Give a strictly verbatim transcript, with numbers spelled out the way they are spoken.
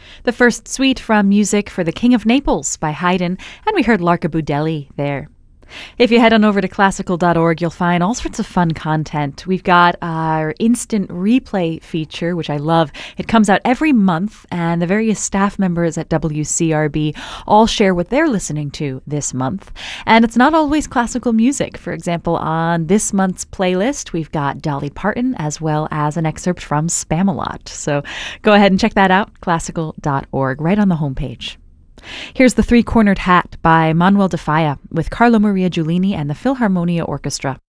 The first suite from Music for the King of Naples by Haydn, and we heard L'Archibudelli there. If you head on over to classical dot org, you'll find all sorts of fun content. We've got our instant replay feature, which I love. It comes out every month, and the various staff members at W C R B all share what they're listening to this month. And it's not always classical music. For example, on this month's playlist, we've got Dolly Parton as well as an excerpt from Spamalot. So go ahead and check that out, classical dot org, right on the homepage. Here's The Three-Cornered Hat by Manuel de Falla with Carlo Maria Giulini and the Philharmonia Orchestra.